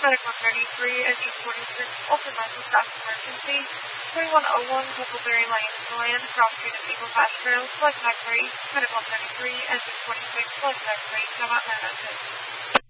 Medic 133, engine 46, Ultra Medical Staff Emergency, 2101 Huckleberry Lane, Deland, Cross Street of Eagle Pass Trail, select Mac 3, Medic 133, engine 26, select Mac 3, come out 996.